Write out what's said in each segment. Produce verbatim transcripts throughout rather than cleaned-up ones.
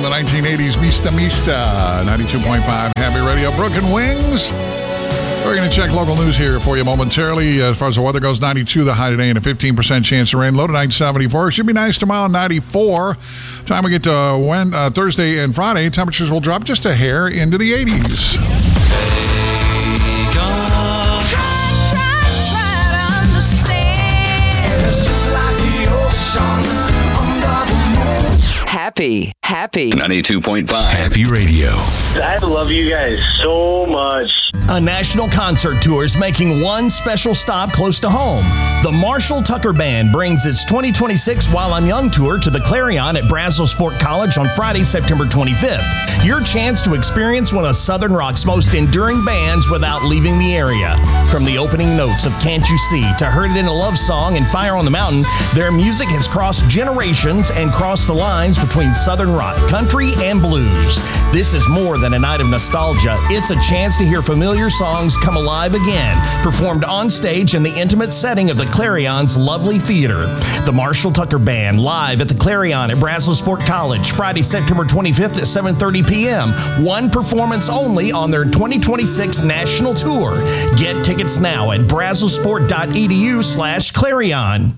the nineteen eighties, Mista Mista, ninety-two point five Happy Radio. Broken Wings. We're going to check local news here for you momentarily. As far as the weather goes, ninety-two the high today and a fifteen percent chance of rain. Low tonight, seventy-four. Should be nice tomorrow, ninety-four. Time we get to when, uh, Thursday and Friday, temperatures will drop just a hair into the eighties. Happy, happy. ninety-two point five Happy Radio. I love you guys so much. A national concert tour is making one special stop close to home. The Marshall Tucker Band brings its twenty twenty-six While I'm Young tour to the Clarion at Brazos Sport College on Friday, September twenty-fifth. Your chance to experience one of Southern Rock's most enduring bands without leaving the area. From the opening notes of Can't You See to Heard It in a Love Song and Fire on the Mountain, their music has crossed generations and crossed the lines between Southern rock, country, and blues. This is more than a night of nostalgia. It's a chance to hear familiar songs come alive again, performed on stage in the intimate setting of the Clarion's lovely theater. The Marshall Tucker Band, live at the Clarion at Brazos Sport College, Friday, September twenty-fifth at seven thirty p.m. One performance only on their twenty twenty-six national tour. Get tickets now at brazosport.edu slash Clarion.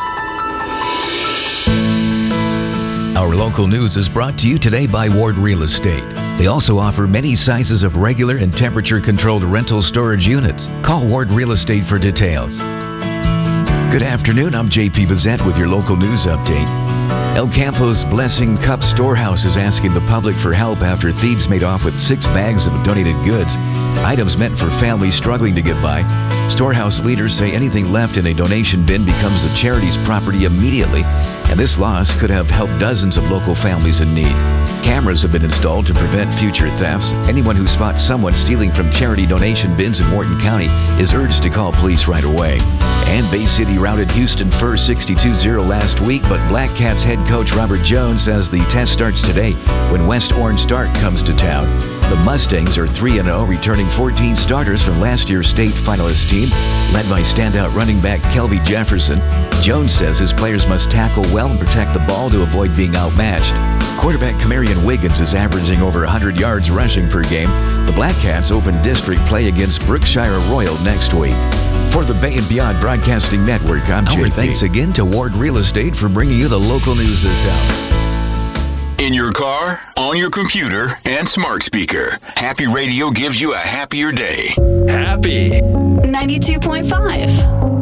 Our local news is brought to you today by Ward Real Estate. They also offer many sizes of regular and temperature-controlled rental storage units. Call Ward Real Estate for details. Good afternoon, I'm J P Bazette with your local news update. El Campo's Blessing Cup Storehouse is asking the public for help after thieves made off with six bags of donated goods, items meant for families struggling to get by. Storehouse leaders say anything left in a donation bin becomes the charity's property immediately, and this loss could have helped dozens of local families in need. Cameras have been installed to prevent future thefts. Anyone who spots someone stealing from charity donation bins in Morton County is urged to call police right away. And Bay City routed Houston Fur sixty-two zero last week, but Black Cats head coach Robert Jones says the test starts today when West Orange Stark comes to town. The Mustangs are three and oh, returning fourteen starters from last year's state finalist team, led by standout running back Kelby Jefferson. Jones says his players must tackle well and protect the ball to avoid being outmatched. Quarterback Camarion Wiggins is averaging over one hundred yards rushing per game. The Black Cats open district play against Brookshire Royal next week. For the Bay and Beyond Broadcasting Network, I'm J P. Our thanks again to Ward Real Estate for bringing you the local news this hour. In your car, on your computer, and smart speaker, Happy Radio gives you a happier day. Happy ninety-two point five